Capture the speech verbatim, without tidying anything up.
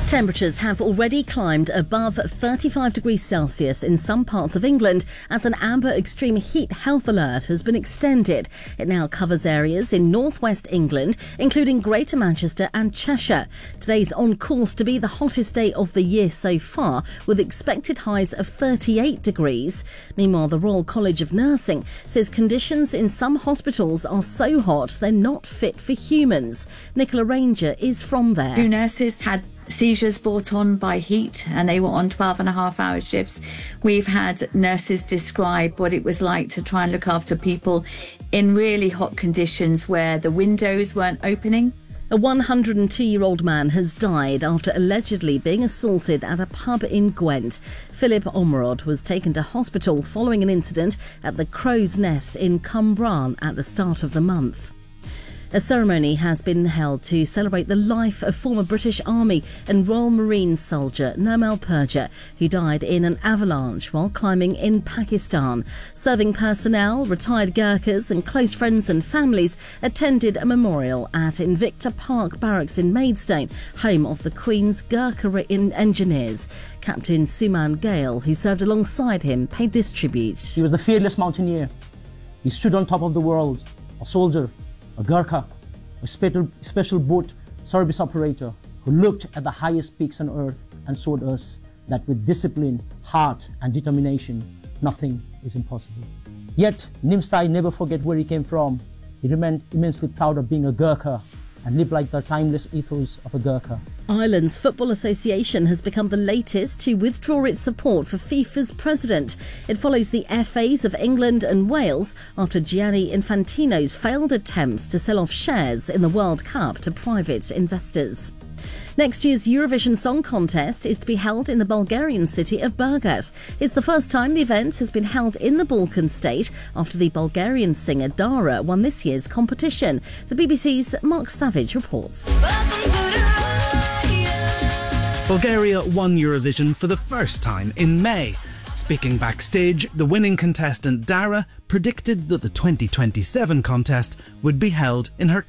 Temperatures have already climbed above thirty-five degrees Celsius in some parts of England as an amber extreme heat health alert has been extended. It now covers areas in northwest England, including Greater Manchester and Cheshire. Today's on course to be the hottest day of the year so far, with expected highs of thirty-eight degrees. Meanwhile, the Royal College of Nursing says conditions in some hospitals are so hot they're not fit for humans. Nicola Ranger is from there. Two nurses had seizures brought on by heat and they were on twelve and a half hour shifts. We've had nurses describe what it was like to try and look after people in really hot conditions where the windows weren't opening. A one hundred two-year-old man has died after allegedly being assaulted at a pub in Gwent. Philip Omrod was taken to hospital following an incident at the Crow's Nest in Cwmbran at the start of the month. A ceremony has been held to celebrate the life of former British Army and Royal Marines soldier Nirmal Purja, who died in an avalanche while climbing in Pakistan. Serving personnel, retired Gurkhas and close friends and families attended a memorial at Invicta Park Barracks in Maidstone, home of the Queen's Gurkha Engineers. Captain Suman Gale, who served alongside him, paid this tribute. He was the fearless mountaineer. He stood on top of the world, a soldier, a Gurkha, a special, special boat service operator who looked at the highest peaks on earth and showed us that with discipline, heart and determination, nothing is impossible. Yet, Nimstai never forget where he came from. He remained immensely proud of being a Gurkha and lived like the timeless ethos of a Gurkha. Ireland's Football Association has become the latest to withdraw its support for FIFA's president. It follows the F As of England and Wales after Gianni Infantino's failed attempts to sell off shares in the World Cup to private investors. Next year's Eurovision Song Contest is to be held in the Bulgarian city of Burgas. It's the first time the event has been held in the Balkan state after the Bulgarian singer Dara won this year's competition. The B B C's Mark Savage reports. Bulgaria won Eurovision for the first time in May. Speaking backstage, the winning contestant Dara predicted that the twenty twenty-seven contest would be held in her